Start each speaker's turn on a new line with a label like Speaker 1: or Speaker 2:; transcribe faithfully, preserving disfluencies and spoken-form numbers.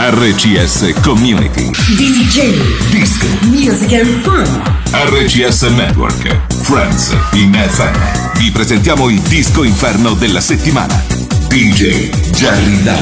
Speaker 1: R C S Community.
Speaker 2: D J.
Speaker 1: Disc.
Speaker 2: Music and Fun.
Speaker 1: R C S Network. Friends in F M. Vi presentiamo il disco inferno della settimana. D J Jerry Dalla.